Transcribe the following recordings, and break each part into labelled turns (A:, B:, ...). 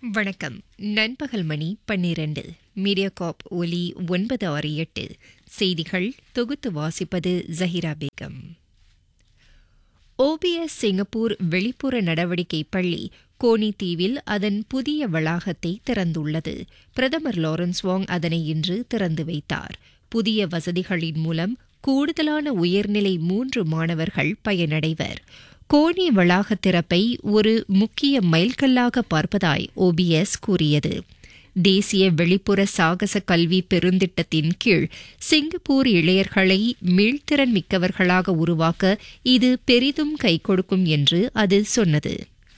A: வணக்கம். நண்பகல் மணி 12. மீடியாகாப் ஒலி 968. செய்திகள் தொகுத்து வாசிப்பது ஜஹிரா பேகம். OBS சிங்கப்பூர் வெளிப்புற நடவடிக்கை பள்ளி கோனி தீவில் அதன் புதிய வளாகத்தை திறந்துள்ளது. பிரதமர் லாரன்ஸ் வாங் அதனை இன்று திறந்து வைத்தார். புதிய வசதிகளின் மூலம் கூடுதலான உயர்நிலை 3 மாணவர்கள் பயனடைவர். கோனி வளாக திறப்பை ஒரு முக்கிய மைல்கல்லாக பார்ப்பதாய் OBS கூறியது. தேசிய வெளிப்புற சாகச கல்வி பெருந்திட்டத்தின் கீழ் சிங்கப்பூர் இளையர்களை மீள்திறன் மிக்கவர்களாக உருவாக்க இது பெரிதும் கைகொடுக்கும் என்று அது சொன்னது.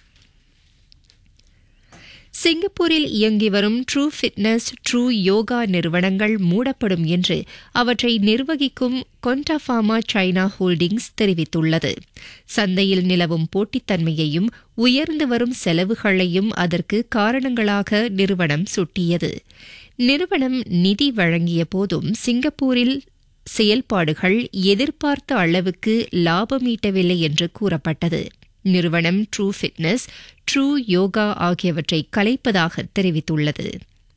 A: சிங்கப்பூரில் இயங்கி வரும் ட்ரூ ஃபிட்னஸ், ட்ரூ யோகா நிறுவனங்கள் மூடப்படும் என்று அவற்றை நிர்வகிக்கும் கொண்டாஃபார்மா சைனா ஹோல்டிங்ஸ் தெரிவித்துள்ளது. சந்தையில் நிலவும் போட்டித்தன்மையையும் உயர்ந்து வரும் செலவுகளையும் அதற்கு காரணங்களாக நிறுவனம் சுட்டியது. நிறுவனம் நிதி வழங்கிய போதும் சிங்கப்பூரில் செயல்பாடுகள் எதிர்பார்த்த அளவுக்கு லாபமீட்டவில்லை என்று கூறப்பட்டது. நிறுவனம் ட்ரூ ஃபிட்னஸ், ட்ரூ யோகா ஆகியவற்றை கலைப்பதாக தெரிவித்துள்ளது.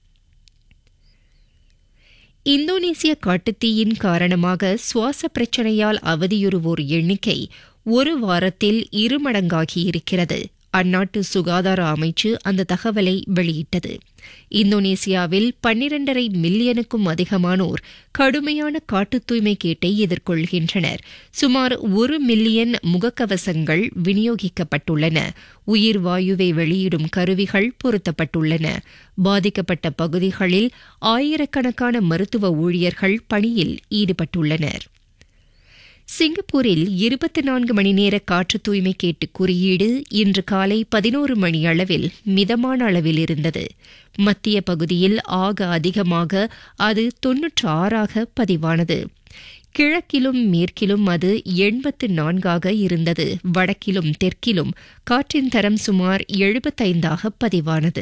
A: இந்தோனேசிய காட்டுத்தீயின் காரணமாக சுவாச பிரச்சினையால் அவதியுறுவோர் எண்ணிக்கை ஒரு வாரத்தில் 2 மடங்காகியிருக்கிறது. அந்நாட்டு சுகாதார அமைச்சு அந்த தகவலை வெளியிட்டது. இந்தோனேசியாவில் 12.5 மில்லியனுக்கும் அதிகமானோர் கடுமையான காட்டுத் தூய்மை கேட்டை எதிர்கொள்கின்றனர். சுமார் 1 மில்லியன் முகக்கவசங்கள் விநியோகிக்கப்பட்டுள்ளன. உயிர் வாயுவை வெளியிடும் கருவிகள் பொருத்தப்பட்டுள்ளன. பாதிக்கப்பட்ட பகுதிகளில் ஆயிரக்கணக்கான மருத்துவ ஊழியர்கள் பணியில் ஈடுபட்டுள்ளனர். சிங்கப்பூரில் 24 மணி நேர காற்று தூய்மை கேட்டு குறியீடு இன்று காலை 11 மணி அளவில் மிதமான அளவில் இருந்தது. மத்திய பகுதியில் ஆக அதிகமாக அது 96 பதிவானது. கிழக்கிலும் மேற்கிலும் அது 84 இருந்தது. வடக்கிலும் தெற்கிலும் காற்றின் தரம் சுமார் 75 பதிவானது.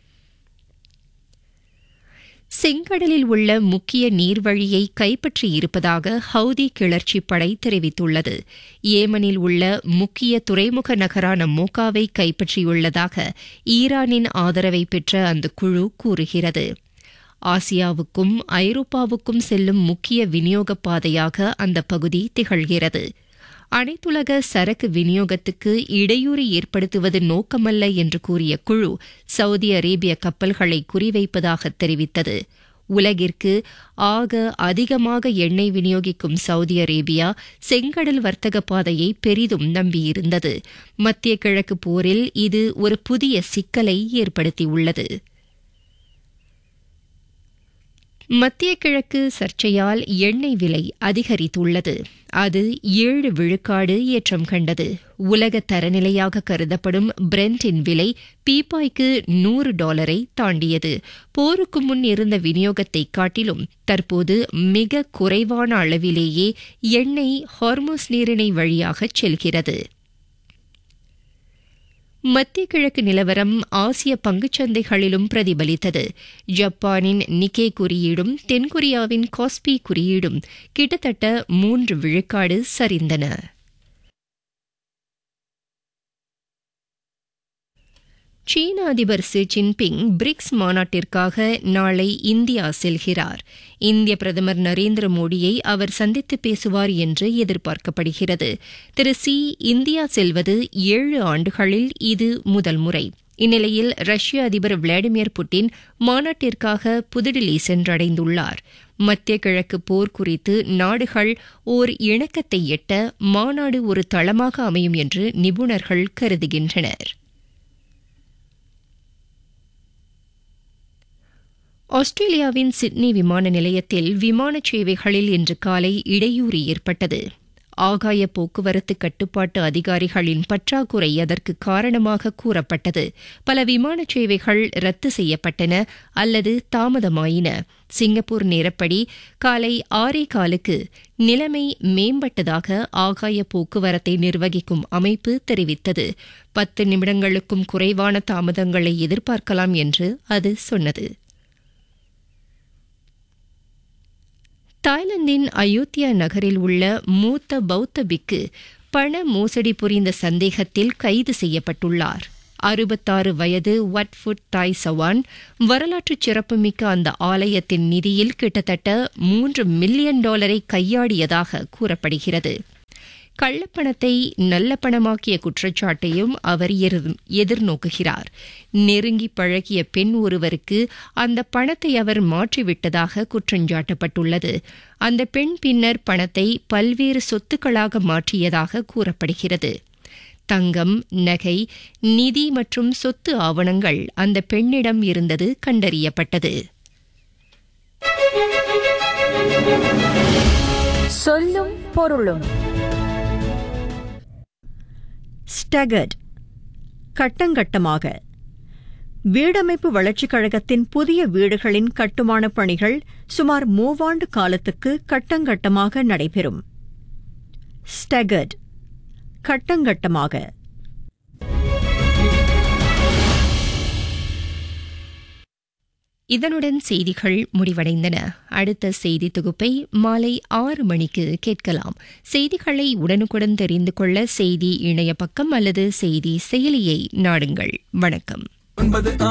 A: செங்கடலில் உள்ள முக்கிய நீர்வழியை கைப்பற்றியிருப்பதாக ஹவுதி கிளர்ச்சி படை தெரிவித்துள்ளது. ஏமனில் உள்ள முக்கிய துறைமுக நகரான மோக்காவை கைப்பற்றியுள்ளதாக ஈரானின் ஆதரவை பெற்ற அந்த குழு கூறுகிறது. ஆசியாவுக்கும் ஐரோப்பாவுக்கும் செல்லும் முக்கிய விநியோக பாதையாக அந்த பகுதி திகழ்கிறது. அனைத்துலக சரக்கு விநியோகத்துக்கு இடையூறு ஏற்படுத்துவது நோக்கமல்ல என்று கூறிய குழு சவுதி அரேபிய கப்பல்களை குறிவைப்பதாக தெரிவித்தது. உலகிற்கு ஆக அதிகமாக எண்ணெய் விநியோகிக்கும் சவுதி அரேபியா செங்கடல் வர்த்தக பாதையை பெரிதும் நம்பியிருந்தது. மத்திய கிழக்கு போரில் இது ஒரு புதிய சிக்கலை ஏற்படுத்தியுள்ளது. மத்திய கிழக்கு சர்ச்சையால் எண்ணெய் விலை அதிகரித்துள்ளது. அது 7 விழுக்காடு ஏற்றம் கண்டது. உலக தரநிலையாக கருதப்படும் பிரெண்டின் விலை பீப்பாய்க்கு $100 தாண்டியது. போருக்கு முன் இருந்த விநியோகத்தை காட்டிலும் தற்போது மிக குறைவான அளவிலேயே எண்ணெய் ஹார்முஸ் நீரிணை வழியாக செல்கிறது. மத்திய கிழக்கு நிலவரம் ஆசிய பங்குச்சந்தைகளிலும் பிரதிபலித்தது. ஜப்பானின் நிக்கே குறியீடும் தென்கொரியாவின் காஸ்பி குறியீடும் கிட்டத்தட்ட 3 விழுக்காடு சரிந்தன. சீன அதிபர் ஷி ஜின்பிங் பிரிக்ஸ் மாநாட்டிற்காக நாளை இந்தியா செல்கிறார். இந்திய பிரதமர் நரேந்திர மோடியை அவர் சந்தித்து பேசுவார் என்று எதிர்பார்க்கப்படுகிறது. திரு ஷி இந்தியா செல்வது 7 ஆண்டுகளில் இது முதல் முறை. இந்நிலையில் ரஷ்ய அதிபர் விளாடிமிர் புட்டின் மாநாட்டிற்காக புதுடில்லி சென்றடைந்துள்ளார். மத்திய கிழக்கு போர் குறித்து நாடுகள் ஓர் இணக்கத்தை எட்ட மாநாடு ஒரு தளமாக அமையும் என்று நிபுணர்கள் கருதுகின்றனர். ஆஸ்திரேலியாவின் சிட்னி விமான நிலையத்தில் விமான சேவைகளில் இன்று காலை இடையூறு ஏற்பட்டது. ஆகாய போக்குவரத்து கட்டுப்பாட்டு அதிகாரிகளின் பற்றாக்குறை அதற்கு காரணமாக கூறப்பட்டது. பல விமான சேவைகள் ரத்து செய்யப்பட்டன அல்லது தாமதமாயின. சிங்கப்பூர் நேரப்படி காலை 6:15 நிலைமை மேம்பட்டதாக ஆகாய போக்குவரத்தை நிர்வகிக்கும் அமைப்பு தெரிவித்தது. 10 நிமிடங்களுக்கும் குறைவான தாமதங்களை எதிர்பார்க்கலாம் என்று அது சொன்னது. தாய்லாந்தின் அயோத்தியா நகரில் உள்ள மூத்த பௌத்த பிக்கு பண மோசடி புரிந்த சந்தேகத்தில் கைது செய்யப்பட்டுள்ளார். 66 வயது வட்ஃபுட் தாய் சவான் வரலாற்று சிறப்புமிக்க அந்த ஆலயத்தின் நிதியில் கிட்டத்தட்ட $3 மில்லியன் கையாடியதாக கூறப்படுகிறது. கள்ளப்பணத்தை நல்ல பணமாக்கிய குற்றச்சாட்டையும் அவர் எதிர்நோக்குகிறார். நெருங்கி பழகிய பெண் ஒருவருக்கு அந்த பணத்தை அவர் மாற்றிவிட்டதாக குற்றஞ்சாட்டப்பட்டுள்ளது. அந்த பெண் பின்னர் பணத்தை பல்வேறு சொத்துக்களாக மாற்றியதாக கூறப்படுகிறது. தங்கம், நகை, நிதி மற்றும் சொத்து ஆவணங்கள் அந்த பெண்ணிடம் இருந்தது கண்டறியப்பட்டது.
B: சொல்லும் பொருளும். ஸ்டகர்ட், கட்டங்கட்டமாக. வீடமைப்பு வளர்ச்சிக் கழகத்தின் புதிய வீடுகளின் கட்டுமானப் பணிகள் சுமார் 3 ஆண்டு காலத்துக்கு கட்டங்கட்டமாக நடைபெறும். ஸ்டகர்ட், கட்டங்கட்டமாக.
A: இதனுடன் செய்திகள் முடிவடைந்தன. அடுத்த செய்தி தொகுப்பை மாலை 6 மணிக்கு கேட்கலாம். செய்திகளை உடனுக்குடன் தெரிந்து கொள்ள செய்தி இணைய பக்கம் அல்லது செய்தி செயலியை நாடுங்கள். வணக்கம்.